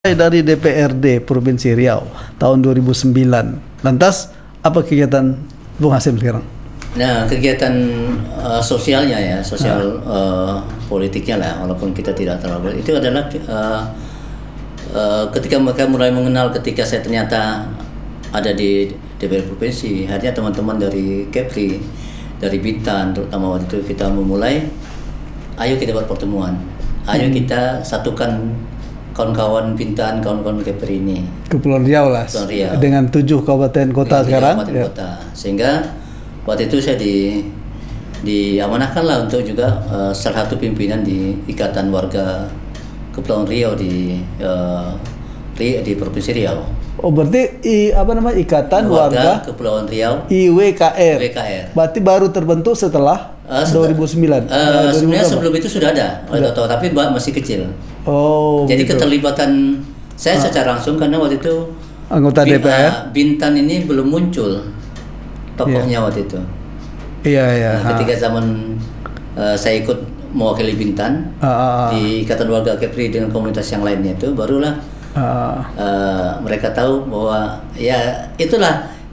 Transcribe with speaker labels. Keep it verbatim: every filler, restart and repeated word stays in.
Speaker 1: Dari D P R D Provinsi Riau tahun dua ribu sembilan. Lantas apa kegiatan Bung Hasim sekarang?
Speaker 2: Nah, kegiatan uh, sosialnya ya, sosial uh, politiknya lah, walaupun kita tidak terlalu itu adalah uh, uh, ketika mereka mulai mengenal ketika saya ternyata ada di D P R Provinsi, akhirnya teman-teman dari Kepri, dari Bintan, terutama waktu itu kita memulai, ayo kita buat pertemuan, ayo hmm. kita satukan kawan-kawan Bintan, kawan-kawan Kepri ini.
Speaker 1: Kepulauan Riau lah.
Speaker 2: Kepulauan Riau.
Speaker 1: Dengan tujuh kabupaten kota
Speaker 2: dengan
Speaker 1: sekarang.
Speaker 2: Kabupaten
Speaker 1: ya.
Speaker 2: kota. Sehingga waktu itu saya di diamanahkan lah untuk juga uh, salah satu pimpinan di Ikatan Warga Kepulauan Riau di uh, di, di Provinsi Riau.
Speaker 1: Oh, berarti i, apa namanya Ikatan Warga,
Speaker 2: Warga Kepulauan Riau
Speaker 1: I W K R.
Speaker 2: I W K R.
Speaker 1: Berarti baru terbentuk setelah uh, dua ribu sembilan.
Speaker 2: Uh,
Speaker 1: uh,
Speaker 2: sebenarnya sebelum itu sudah ada, atau tapi masih kecil.
Speaker 1: Oh.
Speaker 2: Jadi
Speaker 1: gitu.
Speaker 2: Keterlibatan saya ah. secara langsung karena waktu itu
Speaker 1: anggota D P R uh,
Speaker 2: Bintan ini belum muncul tokohnya yeah. waktu itu.
Speaker 1: Iya iya.
Speaker 2: Nah, ketika zaman uh, saya ikut mewakili Bintan uh, uh, uh. di Ikatan Warga Kepri dengan komunitas yang lainnya itu, barulah uh. Uh, mereka tahu bahwa ya itulah